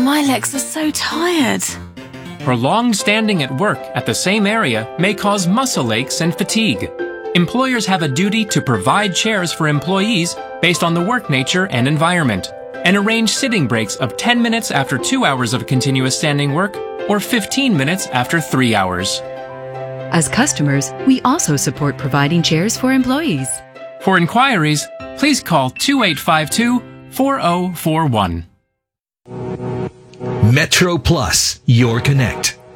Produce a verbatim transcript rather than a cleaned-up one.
my legs are so tired. Prolonged standing at work at the same area may cause muscle aches and fatigue. Employers have a duty to provide chairs for employees based on the work nature and environment, and arrange sitting breaks of ten minutes after two hours of continuous standing work or fifteen minutes after three hours. As customers, we also support providing chairs for employees. For inquiries, please call two eight five two, four zero four one. Metro Plus, your connect.